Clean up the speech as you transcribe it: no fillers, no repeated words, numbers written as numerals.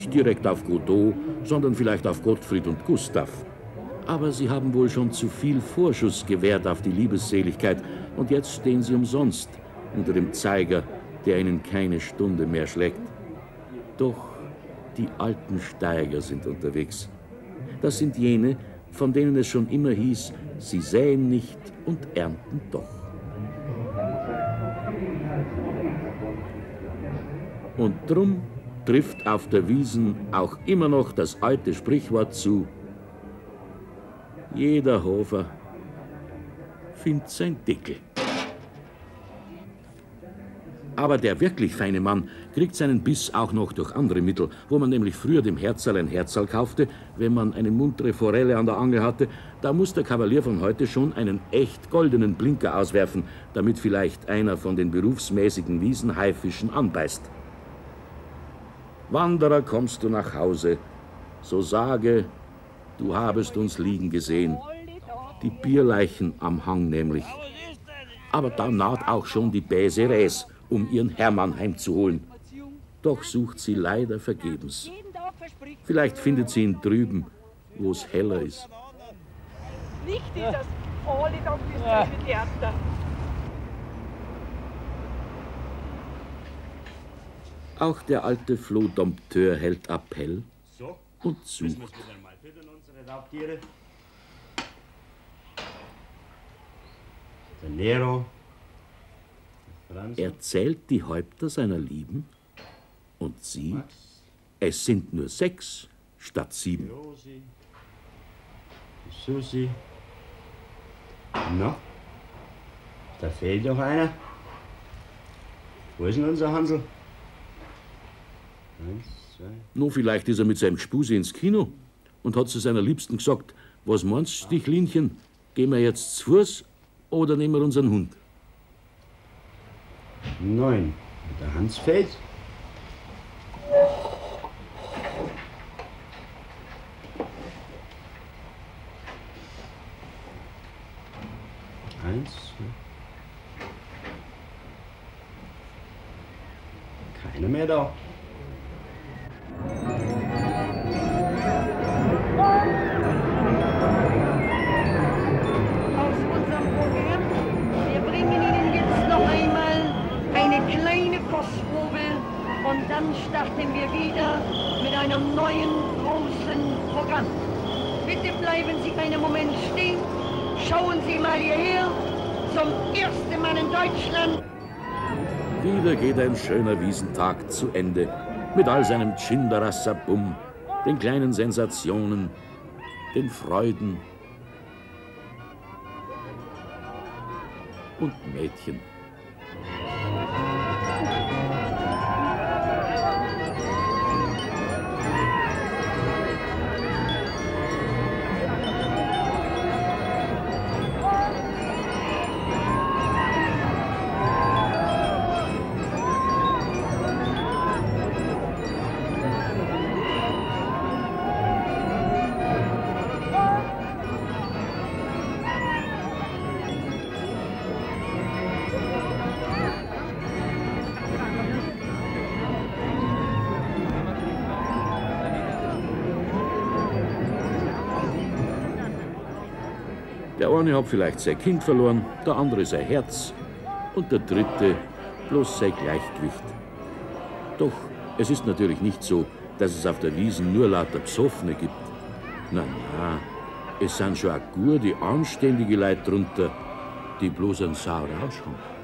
Nicht direkt auf Godot, sondern vielleicht auf Gottfried und Gustav. Aber sie haben wohl schon zu viel Vorschuss gewährt auf die Liebesseligkeit und jetzt stehen sie umsonst unter dem Zeiger, der ihnen keine Stunde mehr schlägt. Doch die alten Steiger sind unterwegs. Das sind jene, von denen es schon immer hieß, sie säen nicht und ernten doch. Und drum trifft auf der Wiesn auch immer noch das alte Sprichwort zu: Jeder Hofer findet sein Deckel. Aber der wirklich feine Mann kriegt seinen Biss auch noch durch andere Mittel, wo man nämlich früher dem Herzerl ein Herzerl kaufte, wenn man eine muntere Forelle an der Angel hatte. Da muss der Kavalier von heute schon einen echt goldenen Blinker auswerfen, damit vielleicht einer von den berufsmäßigen Wiesenhaifischen anbeißt. Wanderer, kommst du nach Hause, so sage, du habest uns liegen gesehen, die Bierleichen am Hang nämlich. Aber da naht auch schon die Bäse Räs, um ihren Hermann heimzuholen. Doch sucht sie leider vergebens. Vielleicht findet sie ihn drüben, wo es heller ist. Nicht dieses alle Tag bis zum Theater. Auch der alte Flohdompteur hält Appell und sucht. Der Nero. Er zählt die Häupter seiner Lieben und sieht, es sind nur 6 statt 7. Josi. Susi. Na, da fehlt doch einer. Wo ist denn unser Hansel? 1, 2. Nun, vielleicht ist er mit seinem Gspusi ins Kino und hat zu seiner Liebsten gesagt, was meinst du, Stichlinchen, gehen wir jetzt zu Fuß oder nehmen wir unseren Hund? 9. Der Hans fehlt. Keiner mehr da. Aus unserem Programm, wir bringen Ihnen jetzt noch einmal eine kleine Kostprobe und dann starten wir wieder mit einem neuen großen Programm. Bitte bleiben Sie einen Moment stehen, schauen Sie mal hierher, zum ersten Mal in Deutschland. Wieder geht ein schöner Wiesentag zu Ende, mit all seinem Tschinderasserbum, den kleinen Sensationen, den Freuden und Mädchen. Der eine hat vielleicht sein Kind verloren, der andere sein Herz und der dritte bloß sein Gleichgewicht. Doch es ist natürlich nicht so, dass es auf der Wiesn nur lauter Psoffene gibt. Na, es sind schon auch gute, anständige Leute drunter, die bloß einen sauren Rausch haben.